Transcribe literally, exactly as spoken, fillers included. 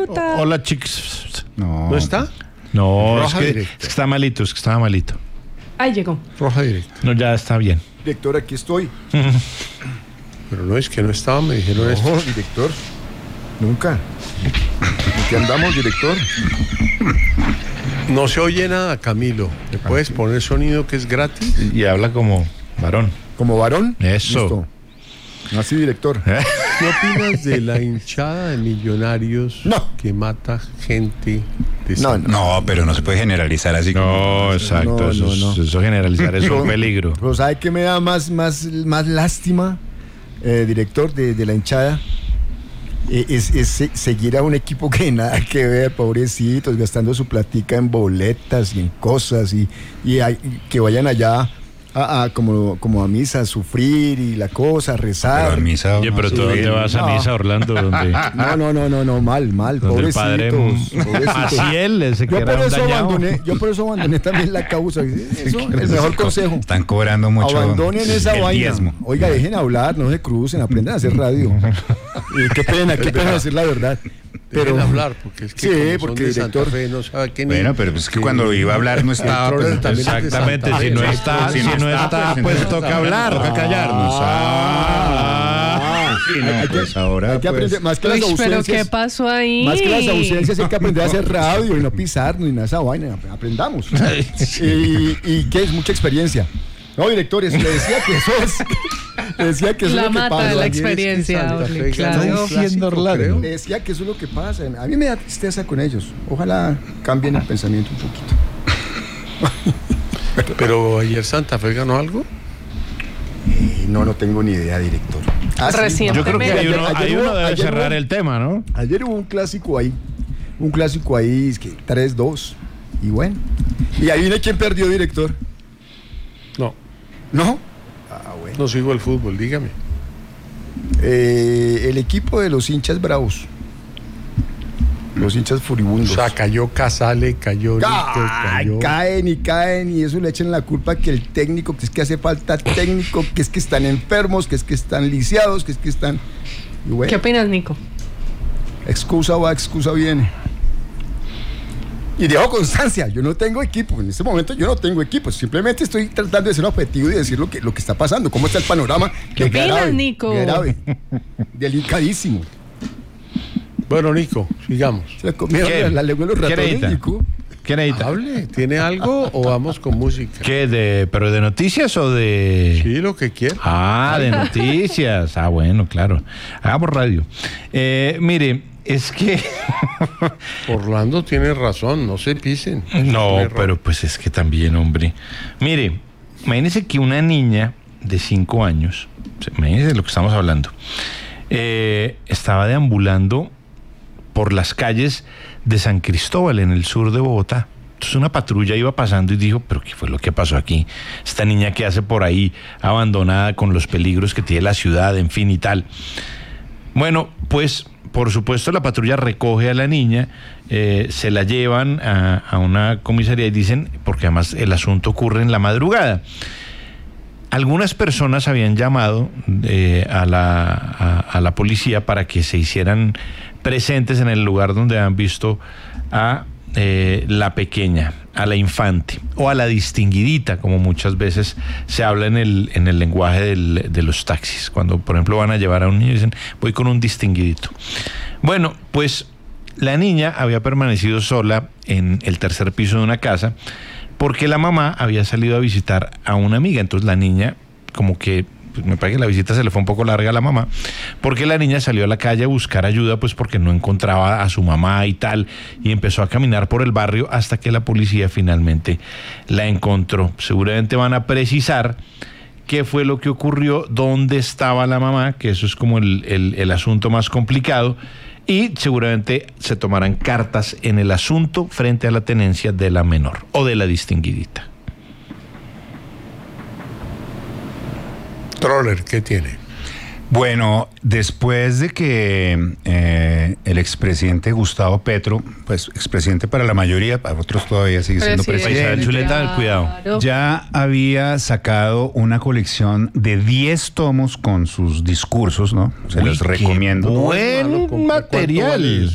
Bogotá. O- Hola, chicos. No. ¿No está? No, es Roja que, directa. es que está malito, es que estaba malito. Ahí llegó. Roja directa. No, ya está bien. Director, aquí estoy. Pero no es que no estaba, me dijeron esto. No, director. Nunca. ¿En qué andamos, director? No se oye nada, Camilo. ¿Le puedes poner sonido que es gratis? Y habla como varón. ¿Como varón? Eso. Listo. Así, director. ¿Qué opinas de la hinchada de Millonarios No. que mata gente de No, Santa? No, pero no se puede generalizar así. No, exacto. No, eso, no, es- no. eso generalizar es un peligro. Pero ¿sabe qué me da más, más, más lástima, eh, director, de, de la hinchada? Eh, es, es se- seguir a un equipo que nada que ver, pobrecitos, gastando su platica en boletas y en cosas, y, y, hay- y que vayan allá a, a como, como a misa a sufrir y la cosa, a rezar. Pero a misa, Oye, pero no, tú sí. dónde vas a No. misa, Orlando, donde, No, no, no, no, no, mal, mal, donde el pobrecitos. padre pobrecitos. Maciel, ese que Yo por era un eso dañado. abandoné, yo por eso abandoné también la causa. Eso, el mejor consejo. Están cobrando mucho. Abandonen esa el vaina. diezmo. Oiga, dejen hablar, no se crucen, aprendan a hacer radio. Eh, qué pena, qué pena decir la verdad. Pero Pero hablar, porque es que Sí, como son porque, de Santa director, Fe no sabe qué ni... Bueno, pero pues es que cuando iba a hablar no estaba. El pues, troller también es de Exactamente, Santa si Fe, no ¿no? está, si no está, pues entonces toca hablar. Toca callarnos. Ah, sí, no, hay que- pues ahora. hay que aprender, pues, más que las Uy, pero ¿qué ausencias, pasó ahí? más que las ausencias hay que aprender a hacer radio y no pisarnos ni nada de esa vaina, aprendamos. Y, y que es mucha experiencia. No, directores, le decía que eso es, le decía que eso La es lo que mata pasa. de la Ayer es que experiencia, Santa Orly, Fe claro. ganó un Está diciendo clásico, Orlando. creo. Le decía que eso es lo que pasa. A mí me da tristeza con ellos. Ojalá cambien el pensamiento un poquito. Pero ayer Santa Fe ganó algo. Eh, no, no tengo ni idea, director. Ah, sí. Recién. Yo creo que hay uno, Ayer- hay ayer uno hubo- debe ayer cerrar hubo- el tema, ¿no? Ayer hubo un clásico ahí, un clásico ahí, es que tres dos, y bueno. Y ahí viene quién perdió, director. No, ¿No? Ah, bueno. no sigo el fútbol, dígame. Eh, el equipo de los hinchas bravos. Los hinchas O furibundos. sea, cayó Casale, cayó Nico, Ay, cayó... caen y caen y eso le echan la culpa que el técnico, que es que hace falta técnico, que es que están enfermos, que es que están lisiados, que es que están... Y bueno, ¿Qué opinas, Nico? excusa va, excusa viene. Y dejo constancia, yo no tengo equipo, en este momento yo no tengo equipo, simplemente estoy tratando de ser objetivo y decir lo que, lo que está pasando, cómo está el panorama. ¿Qué que opinas, grave, Nico? que grave, delicadísimo. Bueno, Nico, sigamos. Se comieron ¿Qué? la, la lengua de los ¿Qué ratones, necesita? Nico. ¿Qué necesita? Hable, ¿tiene algo o vamos con música? ¿Qué? De, ¿Pero de noticias o de...? Sí, lo que quiera. Ah, de noticias. Ah, bueno, claro. Hagamos radio. Eh, mire, es que... Orlando tiene razón, no se pisen. No, Error. pero pues es que también, hombre. Mire, imagínese que una niña de cinco años, o sea, imagínese de lo que estamos hablando, eh, estaba deambulando por las calles de San Cristóbal, en el sur de Bogotá. Entonces una patrulla iba pasando y dijo, pero ¿qué fue lo que pasó aquí? Esta niña que hace por ahí abandonada con los peligros que tiene la ciudad, en fin y tal. Bueno, pues por supuesto la patrulla recoge a la niña, eh, se la llevan a, a una comisaría y dicen, porque además el asunto ocurre en la madrugada. Algunas personas habían llamado eh, a, la, a, a la policía para que se hicieran presentes en el lugar donde han visto a eh, la pequeña, a la infante o a la distinguidita, como muchas veces se habla en el, en el lenguaje del, de los taxis. Cuando, por ejemplo, van a llevar a un niño y dicen, voy con un distinguidito. Bueno, pues la niña había permanecido sola en el tercer piso de una casa porque la mamá había salido a visitar a una amiga. Entonces la niña, como que, pues me parece que la visita se le fue un poco larga a la mamá, porque la niña salió a la calle a buscar ayuda, pues porque no encontraba a su mamá y tal, y empezó a caminar por el barrio hasta que la policía finalmente la encontró. Seguramente van a precisar qué fue lo que ocurrió, dónde estaba la mamá, que eso es como el, el, el asunto más complicado, y seguramente se tomarán cartas en el asunto frente a la tenencia de la menor o de la distinguidita. Troller, ¿qué tiene? Bueno, después de que eh, el expresidente Gustavo Petro, pues expresidente para la mayoría, para otros todavía sigue siendo Presidente. presidente, Chuleta, cuidado. Claro. ya había sacado una colección de diez tomos con sus discursos, ¿no? Se Uy, los qué recomiendo. buen ¿Cuánto material. vale eso?